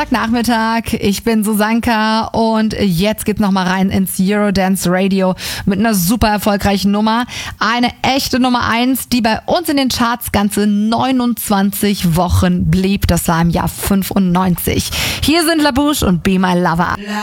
Nachmittag, ich bin Susanka und jetzt geht's nochmal rein ins Eurodance Radio mit einer super erfolgreichen Nummer. Eine echte Nummer 1, die bei uns in den Charts ganze 29 Wochen blieb. Das war im Jahr 95. Hier sind La Bouche und Be My Lover.